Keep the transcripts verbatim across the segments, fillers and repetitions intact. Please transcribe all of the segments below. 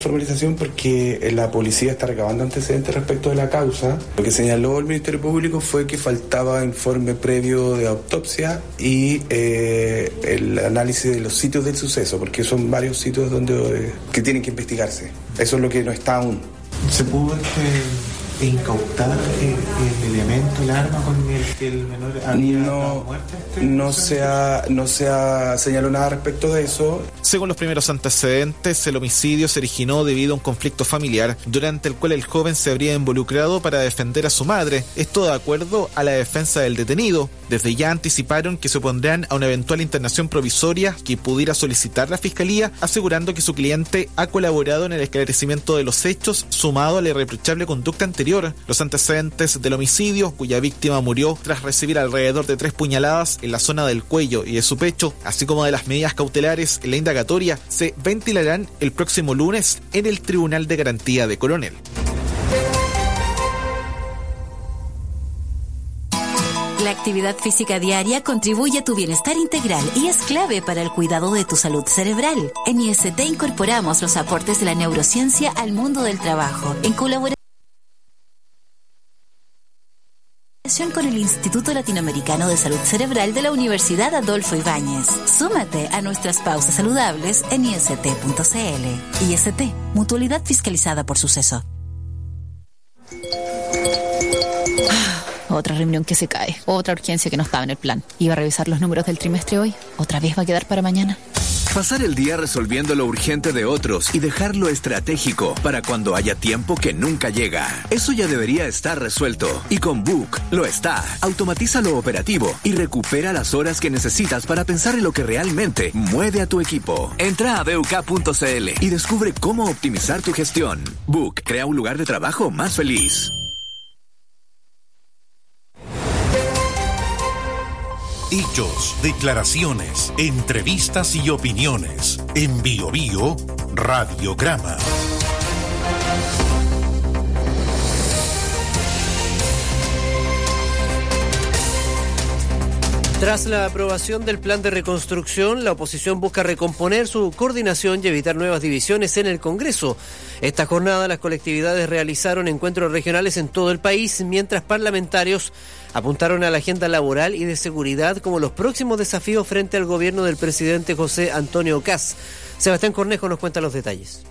Formalización porque la policía está recabando antecedentes respecto de la causa. Lo que señaló el Ministerio Público fue que faltaba informe previo de autopsia y eh, el análisis de los sitios del suceso, porque son varios sitios donde eh, que tienen que investigarse. Eso es lo que no está aún. ¿Se pudo este, incautar el, el elemento, el arma con el que el menor había dado muerte? Este, no se ha, no se ha señalado nada respecto de eso. Según los primeros antecedentes, el homicidio se originó debido a un conflicto familiar durante el cual el joven se habría involucrado para defender a su madre. Esto de acuerdo a la defensa del detenido. Desde ya anticiparon que se opondrán a una eventual internación provisoria que pudiera solicitar la Fiscalía, asegurando que su cliente ha colaborado en el esclarecimiento de los hechos, sumado a la irreprochable conducta anterior. Los antecedentes del homicidio, cuya víctima murió tras recibir alrededor de tres puñaladas en la zona del cuello y de su pecho, así como de las medidas cautelares en la indagatoria, se ventilarán el próximo lunes en el Tribunal de Garantía de Coronel. La actividad física diaria contribuye a tu bienestar integral y es clave para el cuidado de tu salud cerebral. En I S T incorporamos los aportes de la neurociencia al mundo del trabajo, en colaboración con el Instituto Latinoamericano de Salud Cerebral de la Universidad Adolfo Ibáñez. Súmate a nuestras pausas saludables en I S T punto C L. I S T, mutualidad fiscalizada por Suceso. Otra reunión que se cae, otra urgencia que no estaba en el plan. Iba a revisar los números del trimestre hoy, otra vez va a quedar para mañana. Pasar el día resolviendo lo urgente de otros y dejarlo estratégico para cuando haya tiempo que nunca llega. Eso ya debería estar resuelto. Y con Book lo está. Automatiza lo operativo y recupera las horas que necesitas para pensar en lo que realmente mueve a tu equipo. Entra a B U K punto C L y descubre cómo optimizar tu gestión. Book crea un lugar de trabajo más feliz. Hechos, declaraciones, entrevistas y opiniones. En Bio Bio, Radiograma. Tras la aprobación del plan de reconstrucción, la oposición busca recomponer su coordinación y evitar nuevas divisiones en el Congreso. Esta jornada las colectividades realizaron encuentros regionales en todo el país, mientras parlamentarios apuntaron a la agenda laboral y de seguridad como los próximos desafíos frente al gobierno del presidente José Antonio Kast. Sebastián Cornejo nos cuenta los detalles.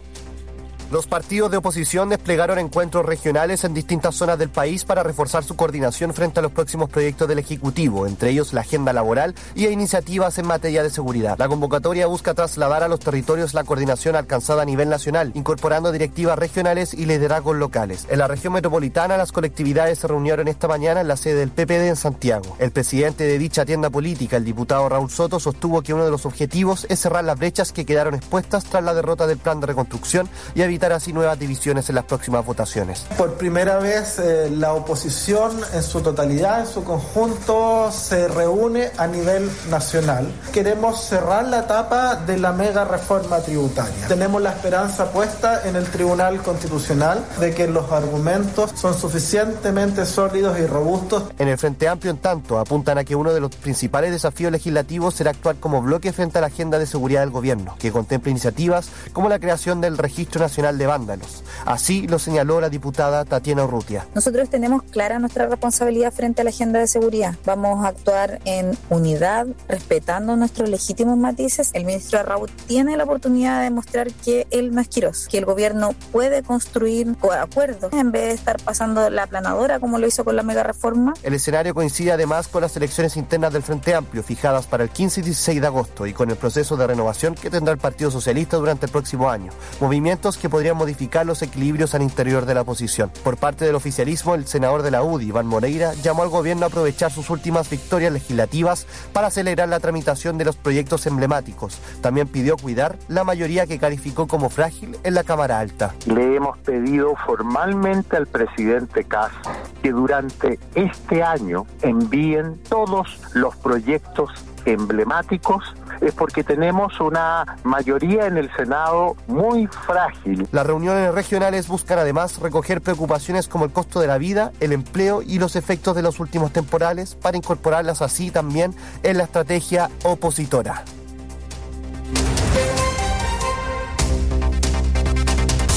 Los partidos de oposición desplegaron encuentros regionales en distintas zonas del país para reforzar su coordinación frente a los próximos proyectos del Ejecutivo, entre ellos la agenda laboral y iniciativas en materia de seguridad. La convocatoria busca trasladar a los territorios la coordinación alcanzada a nivel nacional, incorporando directivas regionales y liderazgos locales. En la región metropolitana, las colectividades se reunieron esta mañana en la sede del P P D en Santiago. El presidente de dicha tienda política, el diputado Raúl Soto, sostuvo que uno de los objetivos es cerrar las brechas que quedaron expuestas tras la derrota del plan de reconstrucción y evitar así nuevas divisiones en las próximas votaciones. Por primera vez eh, la oposición en su totalidad, en su conjunto, se reúne a nivel nacional. Queremos cerrar la etapa de la mega reforma tributaria. Tenemos la esperanza puesta en el Tribunal Constitucional de que los argumentos son suficientemente sólidos y robustos. En el Frente Amplio, en tanto, apuntan a que uno de los principales desafíos legislativos será actuar como bloque frente a la agenda de seguridad del gobierno, que contempla iniciativas como la creación del Registro Nacional de Vándalos. Así lo señaló la diputada Tatiana Urrutia. Nosotros tenemos clara nuestra responsabilidad frente a la agenda de seguridad. Vamos a actuar en unidad, respetando nuestros legítimos matices. El ministro Arraut tiene la oportunidad de demostrar que él no es Quirós, que el gobierno puede construir acuerdos en vez de estar pasando la aplanadora como lo hizo con la mega reforma. El escenario coincide además con las elecciones internas del Frente Amplio, fijadas para el quince y dieciséis de agosto, y con el proceso de renovación que tendrá el Partido Socialista durante el próximo año. Movimientos que podrían modificar los equilibrios al interior de la oposición. Por parte del oficialismo, el senador de la U D I, Iván Moreira, llamó al gobierno a aprovechar sus últimas victorias legislativas para acelerar la tramitación de los proyectos emblemáticos. También pidió cuidar la mayoría que calificó como frágil en la Cámara Alta. Le hemos pedido formalmente al presidente Kast que durante este año envíen todos los proyectos emblemáticos, es porque tenemos una mayoría en el Senado muy frágil. Las reuniones regionales buscan además recoger preocupaciones como el costo de la vida, el empleo y los efectos de los últimos temporales para incorporarlas así también en la estrategia opositora.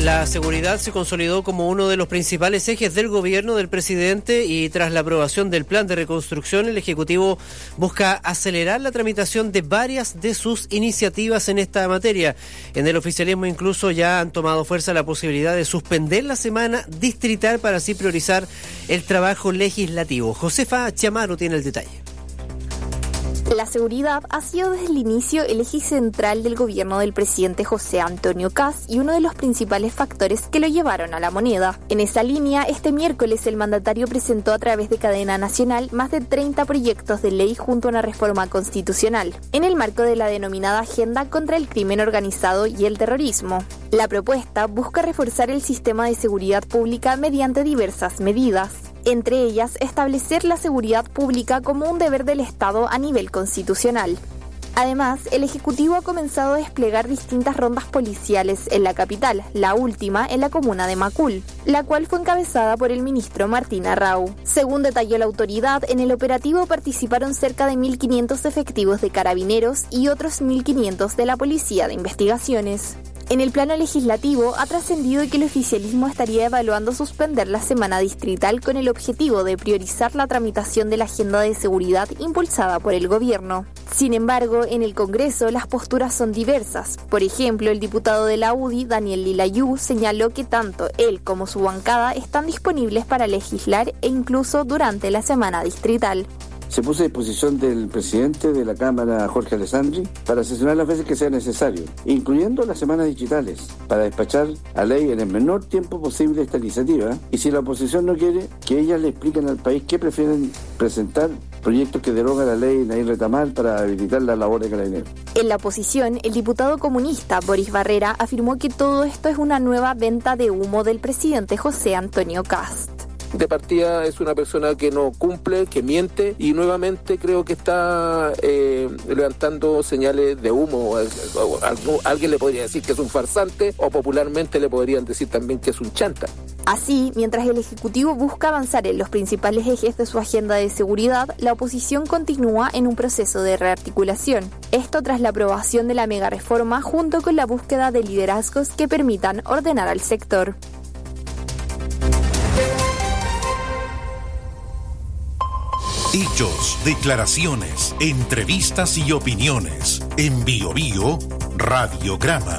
La seguridad se consolidó como uno de los principales ejes del gobierno del presidente y tras la aprobación del plan de reconstrucción, el Ejecutivo busca acelerar la tramitación de varias de sus iniciativas en esta materia. En el oficialismo incluso ya han tomado fuerza la posibilidad de suspender la semana distrital para así priorizar el trabajo legislativo. Josefa Chamaro tiene el detalle. La seguridad ha sido desde el inicio el eje central del gobierno del presidente José Antonio Kast y uno de los principales factores que lo llevaron a la moneda. En esa línea, este miércoles el mandatario presentó a través de cadena nacional más de treinta proyectos de ley junto a una reforma constitucional, en el marco de la denominada Agenda contra el Crimen Organizado y el Terrorismo. La propuesta busca reforzar el sistema de seguridad pública mediante diversas medidas. Entre ellas, establecer la seguridad pública como un deber del Estado a nivel constitucional. Además, el Ejecutivo ha comenzado a desplegar distintas rondas policiales en la capital, la última en la comuna de Macul, la cual fue encabezada por el ministro Martín Arrau. Según detalló la autoridad, en el operativo participaron cerca de mil quinientos efectivos de carabineros y otros mil quinientos de la Policía de Investigaciones. En el plano legislativo, ha trascendido que el oficialismo estaría evaluando suspender la semana distrital con el objetivo de priorizar la tramitación de la agenda de seguridad impulsada por el gobierno. Sin embargo, en el Congreso las posturas son diversas. Por ejemplo, el diputado de la U D I, Daniel Lilayú, señaló que tanto él como su bancada están disponibles para legislar e incluso durante la semana distrital. Se puso a disposición del presidente de la Cámara, Jorge Alessandri, para sesionar las veces que sea necesario, incluyendo las semanas digitales, para despachar a ley en el menor tiempo posible esta iniciativa, y si la oposición no quiere, que ellas le expliquen al país que prefieren presentar proyectos que derogan la ley Nair Retamal para habilitar la labor de Carabineros. En la oposición, el diputado comunista Boris Barrera afirmó que todo esto es una nueva venta de humo del presidente José Antonio Kast. De partida es una persona que no cumple, que miente y nuevamente creo que está eh, levantando señales de humo. Alguien le podría decir que es un farsante o popularmente le podrían decir también que es un chanta. Así, mientras el Ejecutivo busca avanzar en los principales ejes de su agenda de seguridad, la oposición continúa en un proceso de rearticulación. Esto tras la aprobación de la megareforma junto con la búsqueda de liderazgos que permitan ordenar al sector. Hechos, declaraciones, entrevistas y opiniones. En BioBio, Radiograma.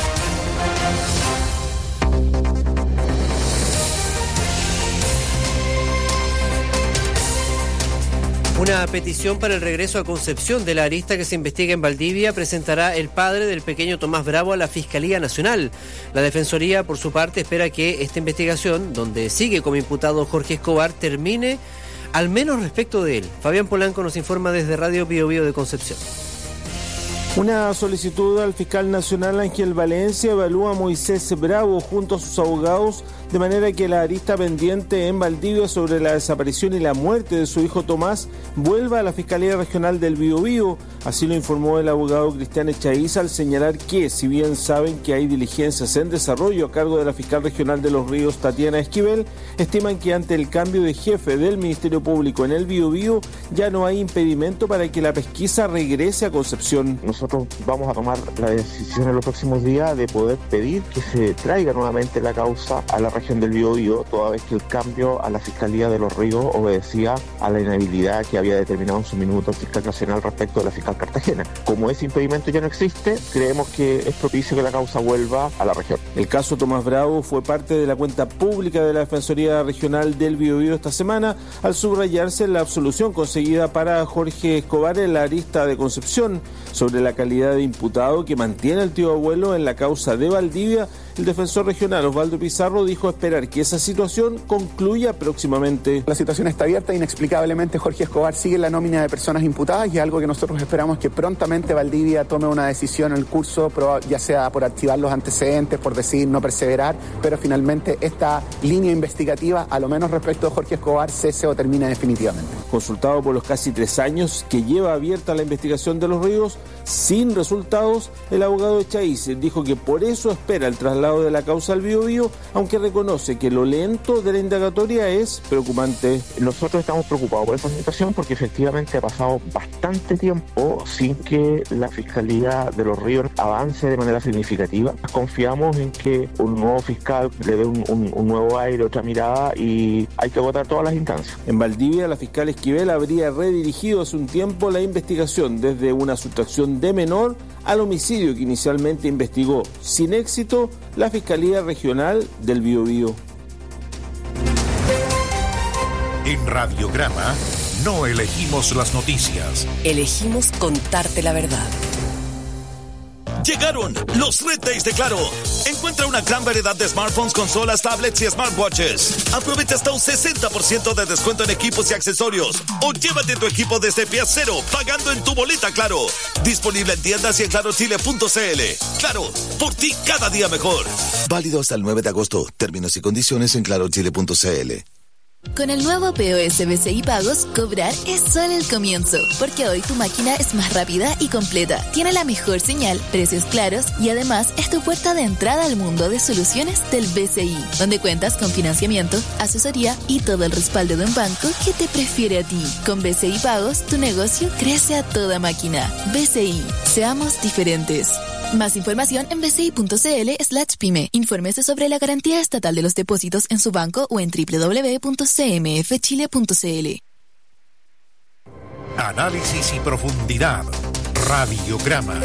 Una petición para el regreso a Concepción de la arista que se investiga en Valdivia presentará el padre del pequeño Tomás Bravo a la Fiscalía Nacional. La Defensoría, por su parte, espera que esta investigación, donde sigue como imputado Jorge Escobar, termine al menos respecto de él. Fabián Polanco nos informa desde Radio BioBio de Concepción. Una solicitud al fiscal nacional Ángel Valencia evalúa a Moisés Bravo junto a sus abogados de manera que la arista pendiente en Valdivia sobre la desaparición y la muerte de su hijo Tomás vuelva a la Fiscalía Regional del Biobío. Así lo informó el abogado Cristian Echaiza al señalar que, si bien saben que hay diligencias en desarrollo a cargo de la fiscal regional de Los Ríos, Tatiana Esquivel, estiman que ante el cambio de jefe del Ministerio Público en el Biobío ya no hay impedimento para que la pesquisa regrese a Concepción. Nosotros vamos a tomar la decisión en los próximos días de poder pedir que se traiga nuevamente la causa a la región del Biobío, toda vez que el cambio a la Fiscalía de Los Ríos obedecía a la inhabilidad que había determinado en su minuto el fiscal nacional respecto de la fiscal Cartagena. Como ese impedimento ya no existe, creemos que es propicio que la causa vuelva a la región. El caso Tomás Bravo fue parte de la cuenta pública de la Defensoría Regional del Biobío esta semana, al subrayarse la absolución conseguida para Jorge Escobar en la arista de Concepción. Sobre la calidad de imputado que mantiene el tío abuelo en la causa de Valdivia, el defensor regional Osvaldo Pizarro dijo esperar que esa situación concluya próximamente. La situación está abierta, inexplicablemente Jorge Escobar sigue en la nómina de personas imputadas y algo que nosotros esperamos que prontamente Valdivia tome una decisión en el curso, ya sea por activar los antecedentes, por decidir no perseverar, pero finalmente esta línea investigativa, a lo menos respecto a Jorge Escobar, cese o termina definitivamente. Consultado por los casi tres años que lleva abierta la investigación de Los Ríos, sin resultados, el abogado Echaiz dijo que por eso espera el traslado traslado de la causa al Biobío, aunque reconoce que lo lento de la indagatoria es preocupante. Nosotros estamos preocupados por esta situación porque efectivamente ha pasado bastante tiempo sin que la Fiscalía de Los Ríos avance de manera significativa. Confiamos en que un nuevo fiscal le dé un, un, un nuevo aire, otra mirada, y hay que agotar todas las instancias. En Valdivia, la fiscal Esquivel habría redirigido hace un tiempo la investigación desde una sustracción de menor al homicidio que inicialmente investigó sin éxito la Fiscalía Regional del Biobío. En Radiograma no elegimos las noticias. Elegimos contarte la verdad. Llegaron los Red Days de Claro. Encuentra una gran variedad de smartphones, consolas, tablets y smartwatches. Aprovecha hasta un sesenta por ciento de descuento en equipos y accesorios. O llévate tu equipo desde pie cero, pagando en tu boleta Claro. Disponible en tiendas y en claro chile punto c l. Claro, por ti cada día mejor. Válido hasta el nueve de agosto. Términos y condiciones en claro chile punto c l. Con el nuevo P O S B C I Pagos, cobrar es solo el comienzo, porque hoy tu máquina es más rápida y completa, tiene la mejor señal, precios claros y además es tu puerta de entrada al mundo de soluciones del B C I, donde cuentas con financiamiento, asesoría y todo el respaldo de un banco que te prefiere a ti. Con B C I Pagos, tu negocio crece a toda máquina. B C I, seamos diferentes. Más información en bci.cl slash pyme. Infórmese sobre la garantía estatal de los depósitos en su banco o en doble u doble u doble u punto c m f chile punto c l. Análisis y profundidad. Radiograma.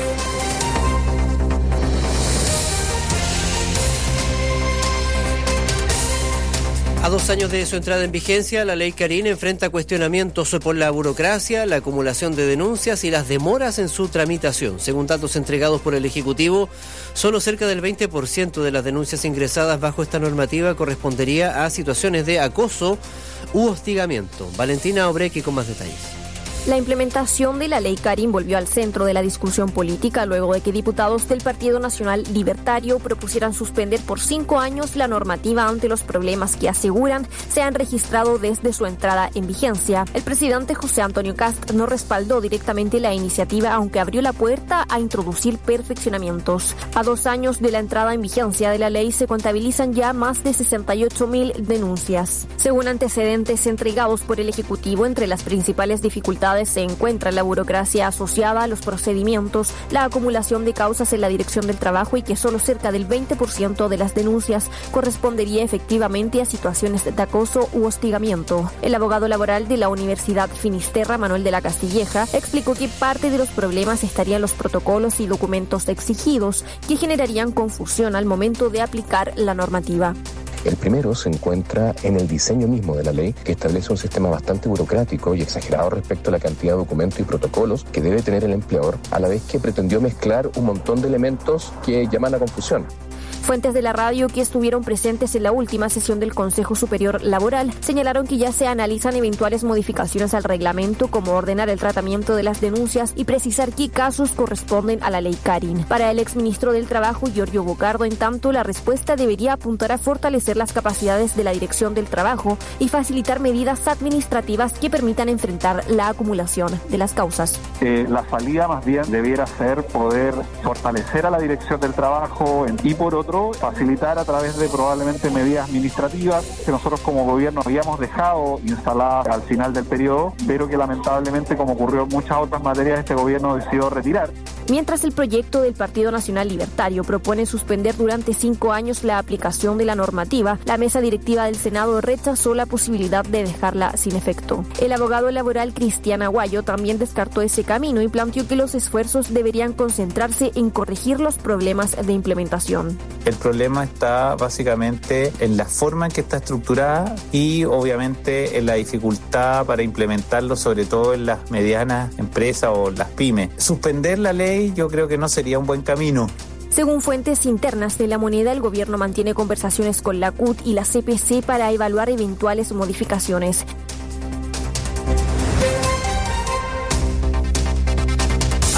A dos años de su entrada en vigencia, la ley Karin enfrenta cuestionamientos por la burocracia, la acumulación de denuncias y las demoras en su tramitación. Según datos entregados por el Ejecutivo, solo cerca del veinte por ciento de las denuncias ingresadas bajo esta normativa correspondería a situaciones de acoso u hostigamiento. Valentina Obrequi con más detalles. La implementación de la ley Karin volvió al centro de la discusión política luego de que diputados del Partido Nacional Libertario propusieran suspender por cinco años la normativa ante los problemas que aseguran se han registrado desde su entrada en vigencia. El presidente José Antonio Kast no respaldó directamente la iniciativa, aunque abrió la puerta a introducir perfeccionamientos. A dos años de la entrada en vigencia de la ley se contabilizan ya más de sesenta y ocho mil denuncias. Según antecedentes entregados por el Ejecutivo, entre las principales dificultades se encuentra la burocracia asociada a los procedimientos, la acumulación de causas en la Dirección del Trabajo y que solo cerca del veinte por ciento de las denuncias correspondería efectivamente a situaciones de acoso u hostigamiento. El abogado laboral de la Universidad Finisterra, Manuel de la Castilleja, explicó que parte de los problemas estarían los protocolos y documentos exigidos que generarían confusión al momento de aplicar la normativa. El primero se encuentra en el diseño mismo de la ley, que establece un sistema bastante burocrático y exagerado respecto a la cantidad de documentos y protocolos que debe tener el empleador, a la vez que pretendió mezclar un montón de elementos que llaman a confusión. Fuentes de la radio que estuvieron presentes en la última sesión del Consejo Superior Laboral señalaron que ya se analizan eventuales modificaciones al reglamento, como ordenar el tratamiento de las denuncias y precisar qué casos corresponden a la ley Karin. Para el exministro del Trabajo, Giorgio Bocardo, en tanto, la respuesta debería apuntar a fortalecer las capacidades de la Dirección del Trabajo y facilitar medidas administrativas que permitan enfrentar la acumulación de las causas. Eh, la salida más bien debiera ser poder fortalecer a la Dirección del Trabajo y, por otro, facilitar a través de probablemente medidas administrativas que nosotros como gobierno habíamos dejado instaladas al final del periodo, pero que lamentablemente, como ocurrió en muchas otras materias, este gobierno decidió retirar. Mientras el proyecto del Partido Nacional Libertario propone suspender durante cinco años la aplicación de la normativa, la mesa directiva del Senado rechazó la posibilidad de dejarla sin efecto. El abogado laboral Cristian Aguayo también descartó ese camino y planteó que los esfuerzos deberían concentrarse en corregir los problemas de implementación. El problema está básicamente en la forma en que está estructurada y obviamente en la dificultad para implementarlo, sobre todo en las medianas empresas o las pymes. Suspender la ley yo creo que no sería un buen camino. Según fuentes internas de La Moneda, el gobierno mantiene conversaciones con la C U T y la C P C para evaluar eventuales modificaciones. A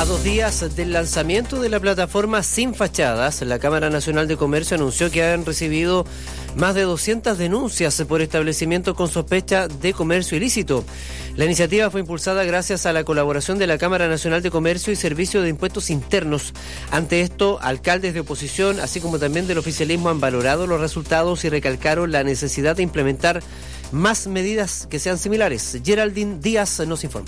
A dos días del lanzamiento de la plataforma Sin Fachadas, la Cámara Nacional de Comercio anunció que han recibido más de doscientas denuncias por establecimientos con sospecha de comercio ilícito. La iniciativa fue impulsada gracias a la colaboración de la Cámara Nacional de Comercio y Servicio de Impuestos Internos. Ante esto, alcaldes de oposición, así como también del oficialismo, han valorado los resultados y recalcaron la necesidad de implementar más medidas que sean similares. Geraldine Díaz nos informa.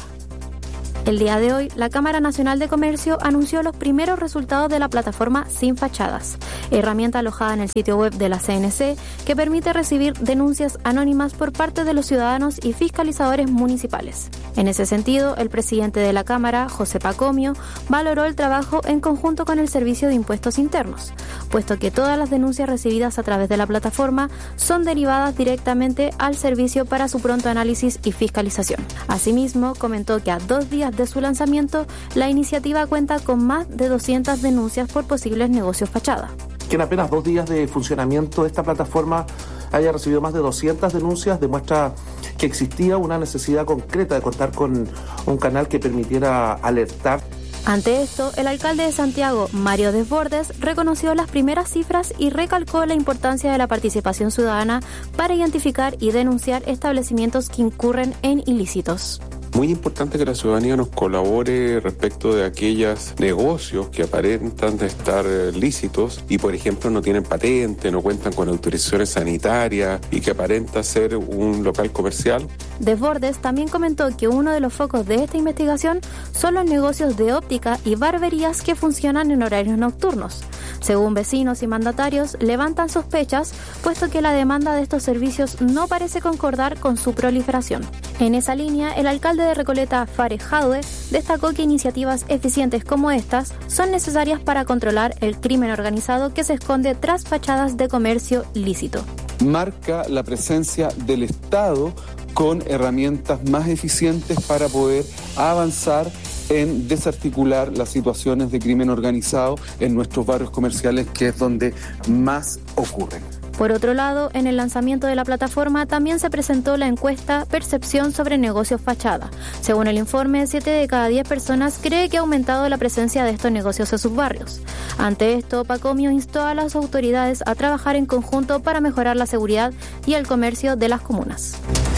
El día de hoy, la Cámara Nacional de Comercio anunció los primeros resultados de la plataforma Sin Fachadas, herramienta alojada en el sitio web de la C N C que permite recibir denuncias anónimas por parte de los ciudadanos y fiscalizadores municipales. En ese sentido, el presidente de la Cámara, José Pacomio, valoró el trabajo en conjunto con el Servicio de Impuestos Internos, puesto que todas las denuncias recibidas a través de la plataforma son derivadas directamente al servicio para su pronto análisis y fiscalización. Asimismo, comentó que a dos días de su lanzamiento, la iniciativa cuenta con más de doscientas denuncias por posibles negocios fachada. Que en apenas dos días de funcionamiento de esta plataforma haya recibido más de doscientas denuncias demuestra que existía una necesidad concreta de contar con un canal que permitiera alertar. Ante esto, el alcalde de Santiago, Mario Desbordes, reconoció las primeras cifras y recalcó la importancia de la participación ciudadana para identificar y denunciar establecimientos que incurren en ilícitos. Muy importante que la ciudadanía nos colabore respecto de aquellos negocios que aparentan de estar lícitos y, por ejemplo, no tienen patente, no cuentan con autorizaciones sanitarias y que aparenta ser un local comercial. Desbordes también comentó que uno de los focos de esta investigación son los negocios de óptica y barberías que funcionan en horarios nocturnos. Según vecinos y mandatarios, levantan sospechas, puesto que la demanda de estos servicios no parece concordar con su proliferación. En esa línea, el alcalde de Recoleta, Fares Jadue, destacó que iniciativas eficientes como estas son necesarias para controlar el crimen organizado que se esconde tras fachadas de comercio lícito. Marca la presencia del Estado con herramientas más eficientes para poder avanzar en desarticular las situaciones de crimen organizado en nuestros barrios comerciales, que es donde más ocurren. Por otro lado, en el lanzamiento de la plataforma también se presentó la encuesta Percepción sobre negocios fachada. Según el informe, siete de cada diez personas cree que ha aumentado la presencia de estos negocios en sus barrios. Ante esto, Pacomio instó a las autoridades a trabajar en conjunto para mejorar la seguridad y el comercio de las comunas.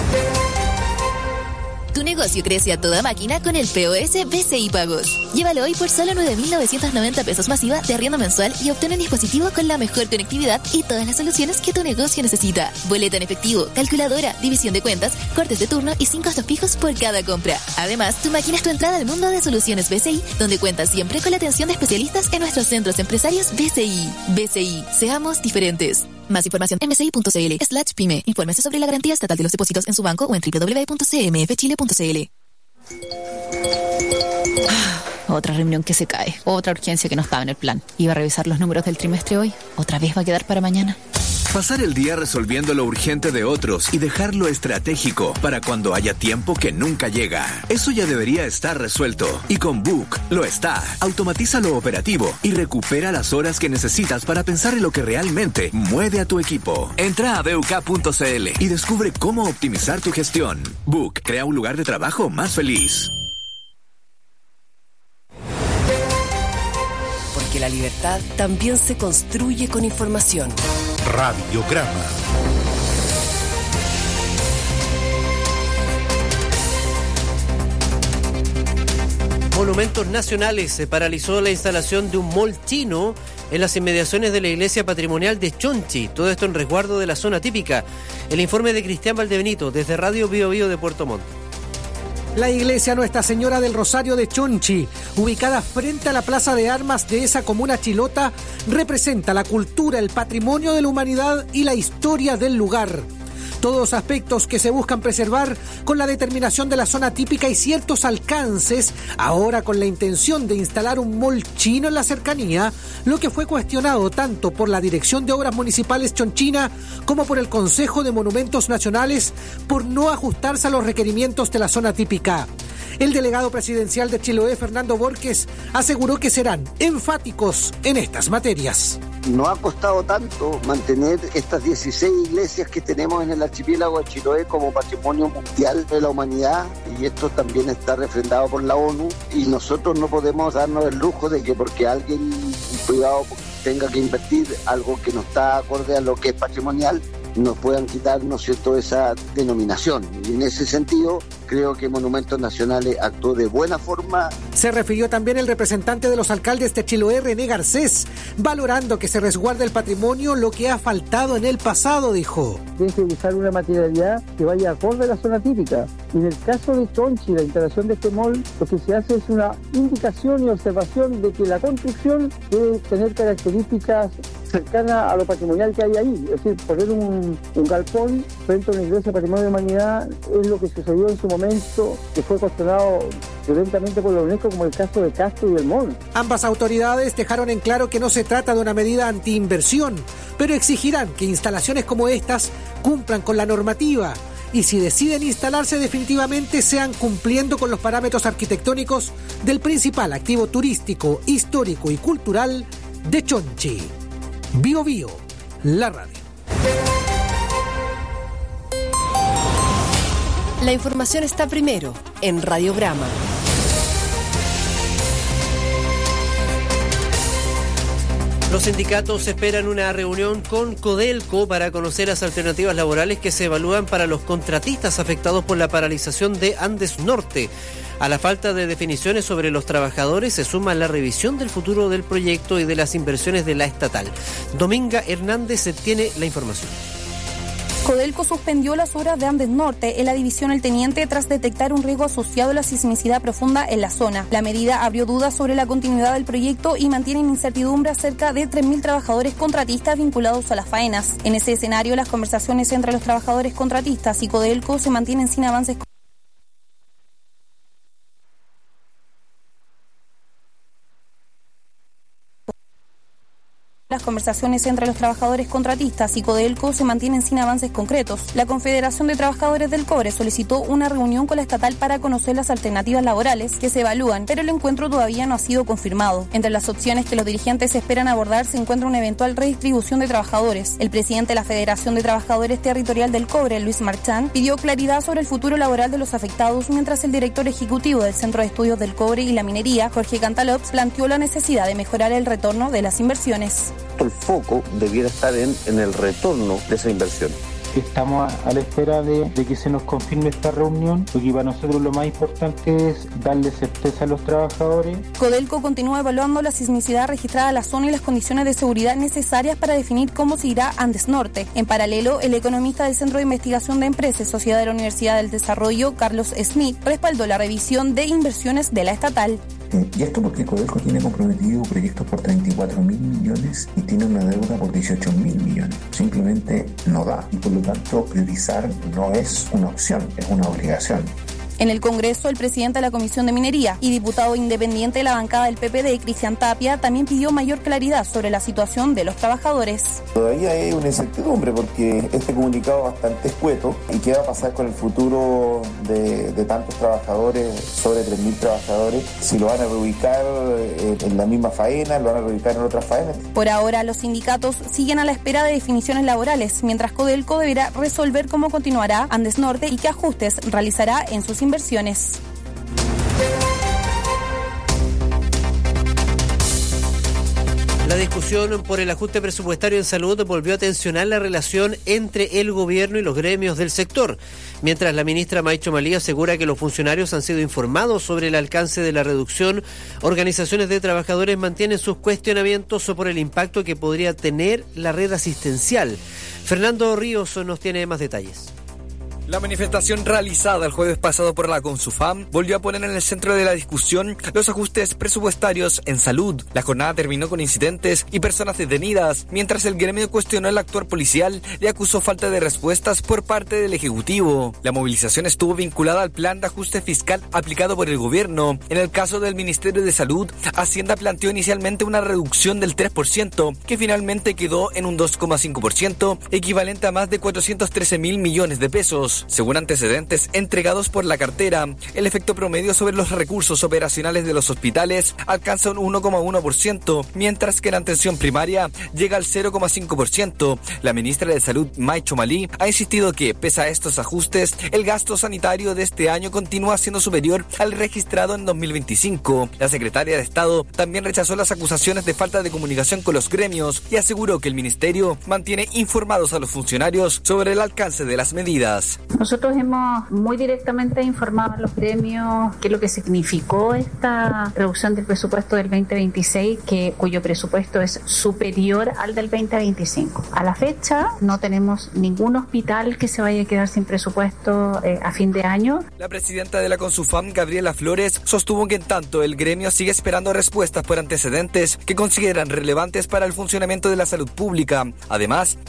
Tu negocio crece a toda máquina con el P O S B C I Pagos. Llévalo hoy por solo nueve mil novecientos noventa pesos masiva de arriendo mensual y obtén un dispositivo con la mejor conectividad y todas las soluciones que tu negocio necesita. Boleta en efectivo, calculadora, división de cuentas, cortes de turno y sin costos fijos por cada compra. Además, tu máquina es tu entrada al mundo de soluciones B C I, donde cuentas siempre con la atención de especialistas en nuestros centros empresarios B C I. B C I, seamos diferentes. Más información en bci.cl slash pyme. Infórmese sobre la garantía estatal de los depósitos en su banco o en doble u doble u doble u punto c m f chile punto c l. Otra reunión que se cae, otra urgencia que no estaba en el plan. Iba a revisar los números del trimestre hoy, otra vez va a quedar para mañana. Pasar el día resolviendo lo urgente de otros y dejar lo estratégico para cuando haya tiempo que nunca llega. Eso ya debería estar resuelto. Y con Book lo está. Automatiza lo operativo y recupera las horas que necesitas para pensar en lo que realmente mueve a tu equipo. Entra a b u k punto c l y descubre cómo optimizar tu gestión. Book crea un lugar de trabajo más feliz. Porque la libertad también se construye con información. Radiograma. Monumentos Nacionales se paralizó la instalación de un mall chino en las inmediaciones de la iglesia patrimonial de Chonchi. Todo esto en resguardo de la zona típica. El informe de Cristian Valdebenito desde Radio Bio Bio de Puerto Montt. La iglesia Nuestra Señora del Rosario de Chonchi, ubicada frente a la Plaza de Armas de esa comuna chilota, representa la cultura, el patrimonio de la humanidad y la historia del lugar. Todos aspectos que se buscan preservar con la determinación de la zona típica y ciertos alcances, ahora con la intención de instalar un mall chino en la cercanía, lo que fue cuestionado tanto por la Dirección de Obras Municipales chonchina como por el Consejo de Monumentos Nacionales por no ajustarse a los requerimientos de la zona típica. El delegado presidencial de Chiloé, Fernando Borges, aseguró que serán enfáticos en estas materias. no ha costado tanto mantener estas dieciséis iglesias que tenemos en el archipiélago de Chiloé como patrimonio mundial de la humanidad, y esto también está refrendado por la ONU, y nosotros no podemos darnos el lujo de que porque alguien, un privado, tenga que invertir algo que no está acorde a lo que es patrimonial, nos puedan quitar, ¿no es cierto?, esa denominación. Y en ese sentido, creo que Monumentos Nacionales actuó de buena forma. Se refirió también el representante de los alcaldes de Chiloé, René Garcés, valorando que se resguarde el patrimonio, lo que ha faltado en el pasado, dijo. Tiene que buscar una materialidad que vaya acorde a la zona típica. Y en el caso de Chonchi, la instalación de este mall, lo que se hace es una indicación y observación de que la construcción debe tener características cercanas a lo patrimonial que hay ahí. Es decir, poner un, un galpón frente a una iglesia de patrimonio de humanidad es lo que sucedió en su momento, que fue cuestionado violentamente por la UNESCO, como el caso de Castro y el mall. Ambas autoridades dejaron en claro que no se trata de una medida antiinversión, pero exigirán que instalaciones como estas cumplan con la normativa y si deciden instalarse definitivamente sean cumpliendo con los parámetros arquitectónicos del principal activo turístico, histórico y cultural de Chonchi. Bio Bio, la radio. La información está primero en Radiograma. Los sindicatos esperan una reunión con Codelco para conocer las alternativas laborales que se evalúan para los contratistas afectados por la paralización de Andes Norte. A la falta de definiciones sobre los trabajadores se suma la revisión del futuro del proyecto y de las inversiones de la estatal. Dominga Hernández tiene la información. Codelco suspendió las obras de Andes Norte en la división El Teniente tras detectar un riesgo asociado a la sismicidad profunda en la zona. La medida abrió dudas sobre la continuidad del proyecto y mantiene en incertidumbre a cerca de tres mil trabajadores contratistas vinculados a las faenas. En ese escenario, las conversaciones entre los trabajadores contratistas y Codelco se mantienen sin avances. Las conversaciones entre los trabajadores contratistas y Codelco se mantienen sin avances concretos. La Confederación de Trabajadores del Cobre solicitó una reunión con la estatal para conocer las alternativas laborales que se evalúan, pero el encuentro todavía no ha sido confirmado. Entre las opciones que los dirigentes esperan abordar se encuentra una eventual redistribución de trabajadores. El presidente de la Federación de Trabajadores Territorial del Cobre, Luis Marchán, pidió claridad sobre el futuro laboral de los afectados, mientras el director ejecutivo del Centro de Estudios del Cobre y la Minería, Jorge Cantalops, planteó la necesidad de mejorar el retorno de las inversiones. El foco debiera estar en, en el retorno de esa inversión. Estamos a, a la espera de, de que se nos confirme esta reunión, porque para nosotros lo más importante es darle certeza a los trabajadores. Codelco continúa evaluando la sismicidad registrada en la zona y las condiciones de seguridad necesarias para definir cómo se irá Andes Norte. En paralelo, el economista del Centro de Investigación de Empresas, Sociedad de la Universidad del Desarrollo, Carlos Smith, respaldó la revisión de inversiones de la estatal. Y esto porque Codelco tiene comprometido proyectos por treinta y cuatro mil millones y tiene una deuda por dieciocho mil millones. Simplemente no da y por lo tanto priorizar no es una opción, es una obligación. En el Congreso, el presidente de la Comisión de Minería y diputado independiente de la bancada del P P D, Cristian Tapia, también pidió mayor claridad sobre la situación de los trabajadores. Todavía hay una incertidumbre porque este comunicado es bastante escueto y qué va a pasar con el futuro de, de tantos trabajadores, sobre tres mil trabajadores, si lo van a reubicar en la misma faena, lo van a reubicar en otras faenas. Por ahora, los sindicatos siguen a la espera de definiciones laborales, mientras Codelco deberá resolver cómo continuará Andes Norte y qué ajustes realizará en sus inversiones. La discusión por el ajuste presupuestario en salud volvió a tensionar la relación entre el gobierno y los gremios del sector, mientras la ministra Maicho Malí asegura que los funcionarios han sido informados sobre el alcance de la reducción. Organizaciones de trabajadores mantienen sus cuestionamientos por el impacto que podría tener la red asistencial. Fernando Ríos nos tiene más detalles. La manifestación realizada el jueves pasado por la CONSUFAM volvió a poner en el centro de la discusión los ajustes presupuestarios en salud. La jornada terminó con incidentes y personas detenidas, mientras el gremio cuestionó el actuar policial y acusó falta de respuestas por parte del Ejecutivo. La movilización estuvo vinculada al plan de ajuste fiscal aplicado por el gobierno. En el caso del Ministerio de Salud, Hacienda planteó inicialmente una reducción del tres por ciento, que finalmente quedó en un dos coma cinco por ciento, equivalente a más de cuatrocientos trece mil millones de pesos. años. Según antecedentes entregados por la cartera, el efecto promedio sobre los recursos operacionales de los hospitales alcanza un uno coma uno por ciento, mientras que la atención primaria llega al cero coma cinco por ciento. La ministra de Salud, Mai Chomali, ha insistido que, pese a estos ajustes, el gasto sanitario de este año continúa siendo superior al registrado en dos mil veinticinco. La secretaria de Estado también rechazó las acusaciones de falta de comunicación con los gremios y aseguró que el ministerio mantiene informados a los funcionarios sobre el alcance de las medidas. Nosotros hemos muy directamente informado a los gremios qué es lo que significó esta reducción del presupuesto del veinte veintiséis, que, cuyo presupuesto es superior al del veinte veinticinco. A la fecha no tenemos ningún hospital que se vaya a quedar sin presupuesto eh, a fin de año. La presidenta de la Consufam, Gabriela Flores, sostuvo que en tanto el gremio sigue esperando respuestas por antecedentes que consideran relevantes para el funcionamiento de la salud pública. Además,